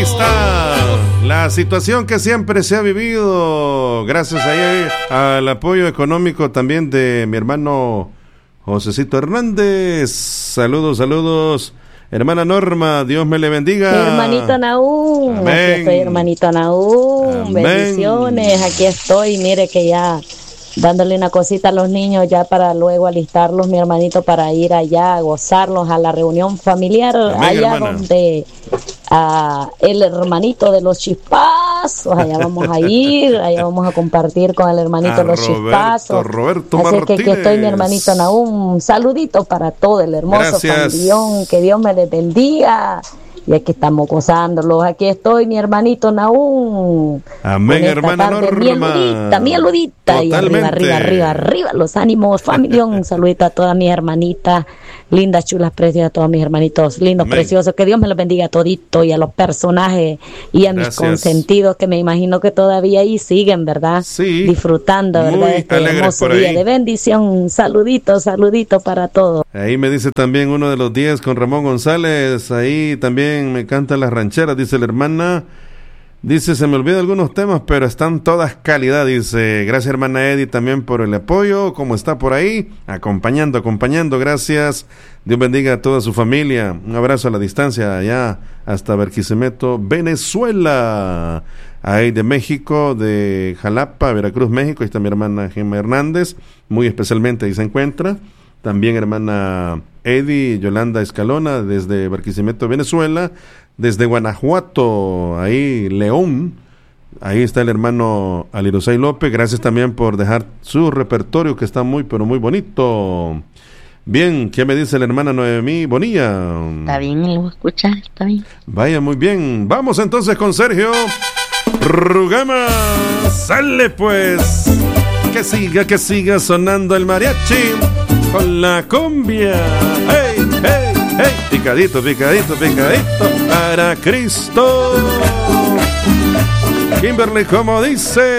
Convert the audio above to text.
está la situación que siempre se ha vivido, gracias ahí al apoyo económico también de mi hermano Josecito Hernández. Saludos. Hermana Norma, Dios me le bendiga. Hermanito Nahum, amén. Aquí estoy, hermanito Nahum, amén. Bendiciones, aquí estoy, mire que ya dándole una cosita a los niños ya para luego alistarlos, mi hermanito, para ir allá a gozarlos a la reunión familiar, amén, allá hermana. Donde el hermanito de los chispazos, allá vamos a ir, allá vamos a compartir con el hermanito de los chispazos. Roberto Así Martínez. que aquí estoy, mi hermanito Nahum, un saludito para todo el hermoso familión, que Dios me les bendiga. Y aquí estamos gozándolos. Aquí estoy, mi hermanito Nahum. Amén, hermana Norma. Mi aludita. Y arriba, los ánimos, familión. Un saludito a todas mis hermanitas, lindas, chulas, preciosas, a todos mis hermanitos, lindos, amén. Preciosos. Que Dios me los bendiga a todito y a los personajes y a mis consentidos, que me imagino que todavía ahí siguen, ¿verdad? Sí. Disfrutando, ¿verdad? Este hermoso día de bendición. Un saludito para todos. Ahí me dice también uno de los 10 con Ramón González. Ahí también me cantan las rancheras, dice la hermana. Dice, se me olvidan algunos temas, pero están todas calidad, dice. Gracias, hermana Eddy, también por el apoyo. ¿Cómo está por ahí? Acompañando. Gracias. Dios bendiga a toda su familia. Un abrazo a la distancia, allá hasta Barquisimeto, Venezuela. Ahí de México, de Jalapa, Veracruz, México. Ahí está mi hermana Gemma Hernández. Muy especialmente ahí se encuentra. También hermana Eddy Yolanda Escalona, desde Barquisimeto, Venezuela. Desde Guanajuato, ahí León, ahí está el hermano Alirosay López. Gracias también por dejar su repertorio, que está muy, pero muy bonito. Bien, ¿qué me dice la hermana Noemí Bonilla? Está bien, lo voy a escuchar, está bien. Vaya, muy bien. Vamos entonces con Sergio Rugama. Sale pues, que siga sonando el mariachi con la cumbia. ¡Hey! Picadito para Cristo. Kimberly, como dice.